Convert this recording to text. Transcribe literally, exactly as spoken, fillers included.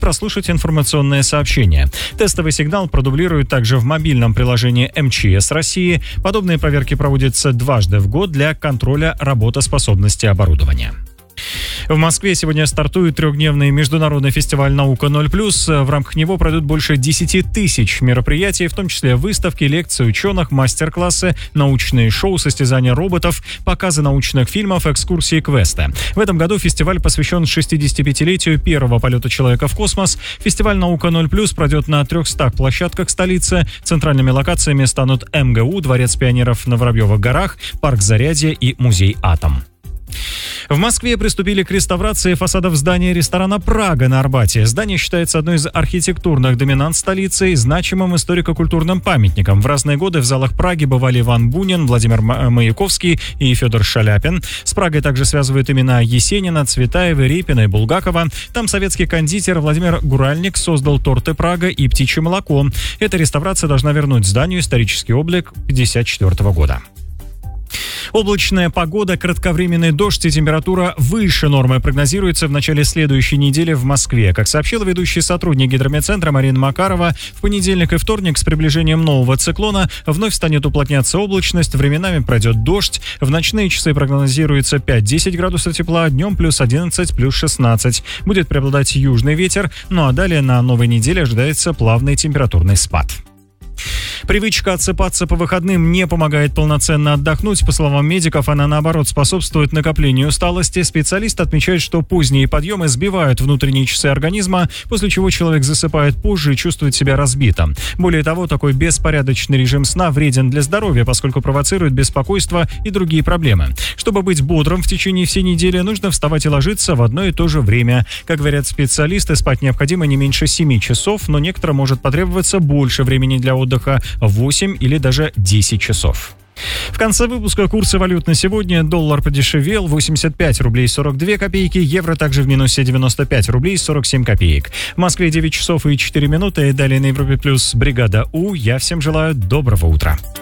прослушать информационные сообщения. Тестовый сигнал продублируют также в мобильном приложении эм че эс России. Подобные проверки проводятся дважды в год для контроля работоспособности оборудования. В Москве сегодня стартует трехдневный международный фестиваль «Наука ноль плюс». В рамках него пройдут больше десяти тысяч мероприятий, в том числе выставки, лекции ученых, мастер-классы, научные шоу, состязания роботов, показы научных фильмов, экскурсии, квесты. В этом году фестиваль посвящен шестидесятипятилетию первого полета человека в космос. Фестиваль «Наука ноль плюс» пройдет на трехстах площадках столицы. Центральными локациями станут эм гэ у, Дворец пионеров на Воробьевых горах, парк Зарядье и музей «Атом». В Москве приступили к реставрации фасадов здания ресторана «Прага» на Арбате. Здание считается одной из архитектурных доминант столицы и значимым историко-культурным памятником. В разные годы в залах Праги бывали Иван Бунин, Владимир Маяковский и Федор Шаляпин. С Прагой также связывают имена Есенина, Цветаева, Репина и Булгакова. Там советский кондитер Владимир Гуральник создал торты «Прага» и птичье молоко. Эта реставрация должна вернуть зданию исторический облик тысяча девятьсот пятьдесят четвёртого года. Облачная погода, кратковременный дождь и температура выше нормы прогнозируется в начале следующей недели в Москве. Как сообщила ведущий сотрудник гидрометцентра Марина Макарова, в понедельник и вторник с приближением нового циклона вновь станет уплотняться облачность, временами пройдет дождь. В ночные часы прогнозируется пять-десять градусов тепла, днем плюс одиннадцать, плюс шестнадцать. Будет преобладать южный ветер, ну а далее на новой неделе ожидается плавный температурный спад. Привычка отсыпаться по выходным не помогает полноценно отдохнуть. По словам медиков, она, наоборот, способствует накоплению усталости. Специалист отмечает, что поздние подъемы сбивают внутренние часы организма, после чего человек засыпает позже и чувствует себя разбитым. Более того, такой беспорядочный режим сна вреден для здоровья, поскольку провоцирует беспокойство и другие проблемы. Чтобы быть бодрым в течение всей недели, нужно вставать и ложиться в одно и то же время. Как говорят специалисты, спать необходимо не меньше семи часов, но некоторым может потребоваться больше времени для отдыха – восемь или даже десять часов. В конце выпуска курсы валют на сегодня. Доллар подешевел, восемьдесят пять рублей сорок две копейки, евро также в минусе девяносто пять рублей сорок семь копеек. В Москве девять часов и четыре минуты. Далее на Европе Плюс бригада У. Я всем желаю доброго утра.